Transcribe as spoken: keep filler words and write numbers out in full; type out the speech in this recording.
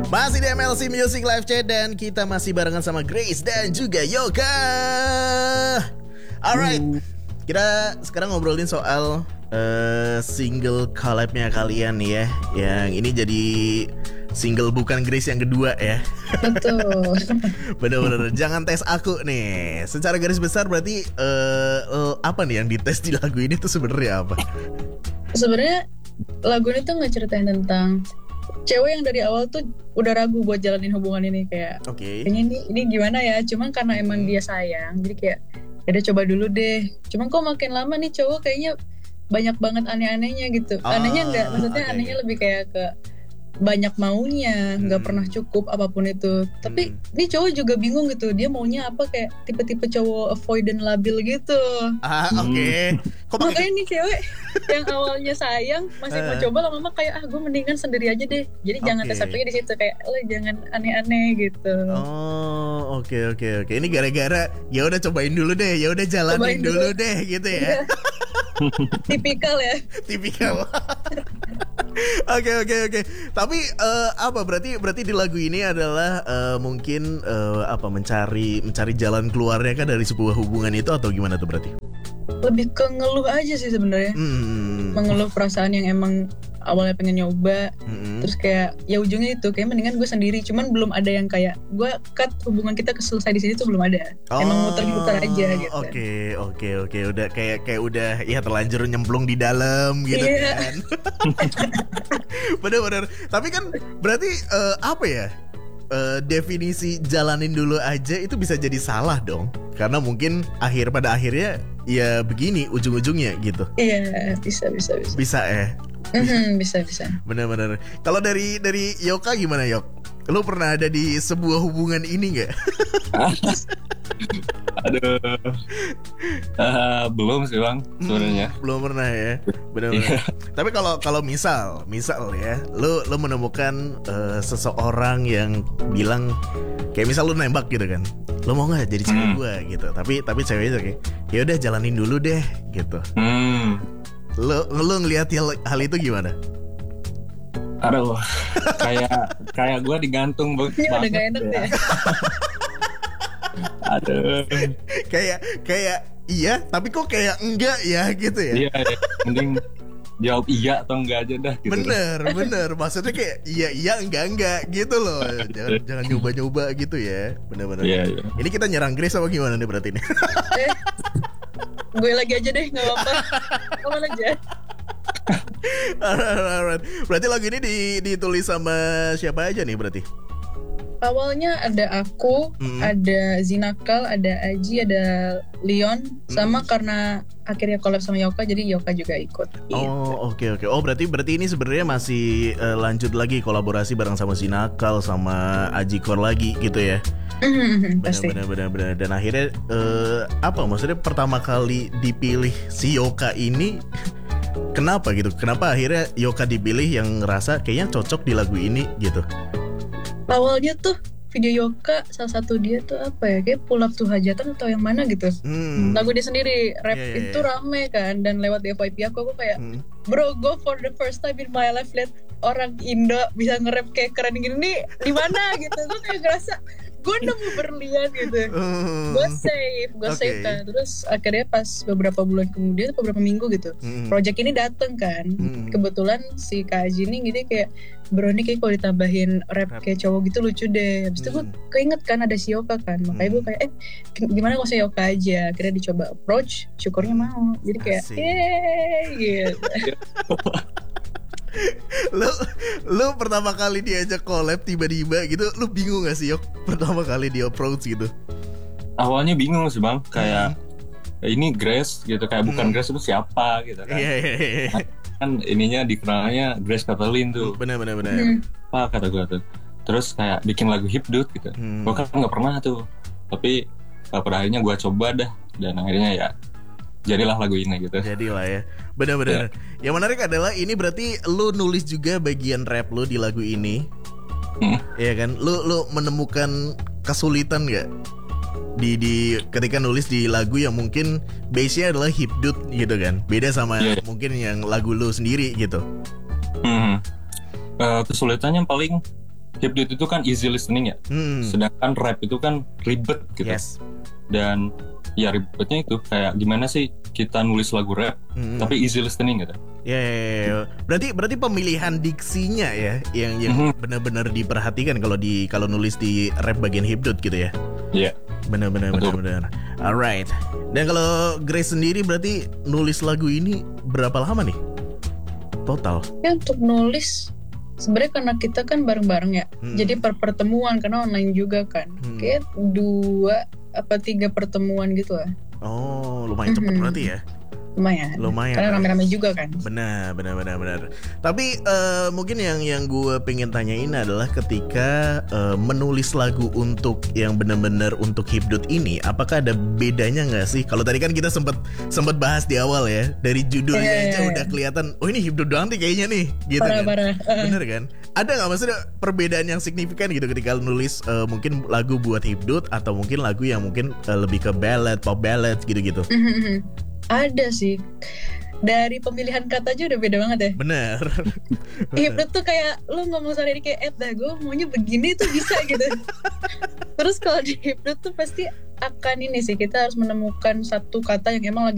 Masih di M L C Music Live Chat dan kita masih barengan sama Grace dan juga Yoka. Alright, kita sekarang ngobrolin soal uh, single collab-nya kalian nih ya. Yang ini jadi single bukan Grace yang kedua ya. Betul. Bener-bener jangan tes aku nih. Secara garis besar berarti uh, apa nih yang dites di lagu ini tuh sebenarnya apa? Sebenarnya lagu ini tuh ngeceritain tentang cewek yang dari awal tuh udah ragu buat jalanin hubungan ini, kayak okay. kayaknya ini ini gimana ya, cuman karena emang dia sayang jadi kayak ya udah coba dulu deh. Cuman kok makin lama nih cowok kayaknya banyak banget aneh-anehnya gitu. Oh, Anehnya enggak, maksudnya okay. anehnya lebih kayak ke banyak maunya, nggak hmm. pernah cukup apapun itu. Tapi hmm. ini cowok juga bingung gitu, dia maunya apa, kayak tipe-tipe cowok avoidant labil gitu. Ah oke. Okay. Hmm. Makanya nih cewek yang awalnya sayang masih mau coba, lama-lama kayak ah gue mendingan sendiri aja deh. Jadi okay. jangan tes apanya di situ, kayak lo jangan aneh-aneh gitu. Oh oke okay, oke okay, oke. Okay. Ini gara-gara ya udah cobain dulu deh, ya udah jalanin cobain dulu. dulu deh gitu ya. Tipikal ya. Tipikal. Oke oke oke. Tapi uh, apa berarti berarti di lagu ini adalah uh, mungkin uh, apa mencari mencari jalan keluarnya kan dari sebuah hubungan itu, atau gimana tuh berarti? Lebih ke ngeluh aja sih sebenarnya. Hmm. Mengeluh perasaan yang emang awalnya pengen nyoba, hmm. terus kayak ya ujungnya itu kayak mendingan gue sendiri. Cuman belum ada yang kayak gue cut hubungan kita selesai di sini tuh belum ada. Oh, emang muter-muter aja gitu. Oke oke oke. Udah kayak kayak udah ya terlanjur nyemplung di dalam gitu yeah. kan. Bener-bener. Tapi kan berarti uh, apa ya? Uh, definisi jalanin dulu aja itu bisa jadi salah dong, karena mungkin akhir pada akhirnya ya begini ujung-ujungnya gitu. Iya bisa bisa bisa. Bisa ya. Mm-hmm, bisa bisa. Bener-bener. Kalau dari dari Yoka gimana Yok? Lu pernah ada di sebuah hubungan ini nggak? Aduh, uh, belum sih bang sebenarnya. Hmm, belum pernah ya, benar-benar. Tapi kalau kalau misal, misal ya, lu lu menemukan uh, seseorang yang bilang kayak misal lu nembak gitu kan, lu mau nggak jadi cewek hmm. gue gitu. Tapi tapi ceweknya kayak, ya udah jalanin dulu deh gitu. Hmm. Lu lu ngelihat hal, hal itu gimana? Aduh, kayak kayak gue digantung banget. Ini udah gak enak ya. Aduh, kayak kayak iya, tapi kok kayak enggak ya gitu ya? Iya, ya. Mending jawab iya atau enggak aja dah. Gitu bener, dah. bener. Maksudnya kayak iya iya enggak enggak gitu loh. Jangan jangan nyoba nyoba gitu ya, bener-bener. Iya, iya. Ini kita nyerang Grace apa gimana nih berarti nih? Eh, gue lagi aja deh, nggak apa-apa. Kamu aja. Alright, alright. Berarti lagu ini ditulis sama siapa aja nih berarti? Awalnya ada aku, mm. ada Zinakal, ada Aji, ada Leon, mm. sama karena akhirnya collab sama Yoka, jadi Yoka juga ikut. Oh oke okay, oke. Okay. Oh berarti berarti ini sebenarnya masih uh, lanjut lagi kolaborasi bareng sama Zinakal sama Aji Core lagi gitu ya? Mm, pasti. Benar-benar. Dan akhirnya uh, apa? Maksudnya pertama kali dipilih si Yoka ini. Kenapa gitu? Kenapa akhirnya Yoka dipilih yang ngerasa kayaknya cocok di lagu ini gitu? Awalnya tuh video Yoka salah satu dia tuh apa ya, kayak Pull Up to Hajatan atau yang mana gitu. hmm. Lagu dia sendiri rap yeah, yeah, itu yeah. rame kan, dan lewat di F Y P aku aku kayak hmm. bro, go for the first time in my life, lihat orang Indo bisa nge-rap kayak keren gini nih di mana gitu. Gue kayak ngerasa gue nemu berlian gitu. uh, Gue save, gue okay. save kan. Terus akhirnya pas beberapa bulan kemudian, beberapa minggu gitu, hmm. project ini dateng kan. hmm. Kebetulan si Kak Aji ini gitu kayak, bro ini kayak kalau ditambahin rap, rap kayak cowok gitu lucu deh. Habis itu hmm. gue keinget kan ada si Yoka kan. Makanya gue kayak eh gimana kalau saya Yoka aja. Akhirnya dicoba approach, syukurnya mau. Jadi kayak yeay gitu. Lu lu pertama kali diajak collab tiba-tiba gitu, lu bingung gak sih Yok pertama kali di approach gitu? Awalnya bingung sih bang, kayak hmm. ini Grace gitu, kayak hmm. bukan Grace itu siapa gitu kan. Iya iya iya. Kan ininya dikenalnya Grace Kathleen tuh. Benar benar benar. Hmm. Apa kata gue tuh. Terus kayak bikin lagu Hipdut gitu. Hmm. Gue kan nggak pernah tuh. Tapi pada akhirnya gue coba dah, dan akhirnya ya jadilah lagu ini gitu. Jadilah ya. Benar-benar. Ya. Yang menarik adalah ini berarti lu nulis juga bagian rap lu di lagu ini. Hmm. Iya kan? Lu lu menemukan kesulitan enggak di di ketika nulis di lagu yang mungkin base-nya adalah hipdut gitu kan? Beda sama yeah. mungkin yang lagu lu sendiri gitu. Hmm. Uh, kesulitannya paling hipdut itu kan easy listening ya, hmm. sedangkan rap itu kan ribet gitu. Yes. Dan ya ribetnya itu kayak gimana sih kita nulis lagu rap hmm. tapi easy listening gitu. Ya, yeah, yeah, yeah. berarti berarti pemilihan diksinya ya yang yang mm-hmm. benar-benar diperhatikan kalau di kalau nulis di rap bagian hipdut gitu ya. Iya. Yeah. Benar-benar benar-benar. Alright. Dan kalau Grace sendiri berarti nulis lagu ini berapa lama nih? Total. Ya untuk nulis sebenarnya karena kita kan bareng-bareng ya. Hmm. Jadi per pertemuan karena online juga kan. Hmm. Kayak dua apa tiga pertemuan gitu lah. Oh, lumayan cepat mm-hmm. berarti ya. Lumayan. Lumayan. Karena rame-rame juga kan. Benar, benar, benar, benar. Tapi uh, mungkin yang yang gue pengen tanyain adalah ketika uh, menulis lagu untuk yang benar-benar untuk hipdut ini, apakah ada bedanya nggak sih? Kalau tadi kan kita sempat sempat bahas di awal ya, dari judulnya yeah, aja yeah, udah yeah. kelihatan, oh ini hipdut doang nih kayaknya nih, gitu parah, kan? Parah. Bener kan? Ada nggak maksudnya perbedaan yang signifikan gitu ketika nulis uh, mungkin lagu buat hipdut atau mungkin lagu yang mungkin uh, lebih ke ballad, pop ballad gitu-gitu? Mm-hmm. Ada sih. Dari pemilihan kata aja udah beda banget ya. Bener. Hipdut tuh kayak lu ngomong sehari kayak eh dah gue maunya begini tuh bisa gitu. Terus kalau di hipdut tuh pasti akan ini sih kita harus menemukan satu kata yang emang lagi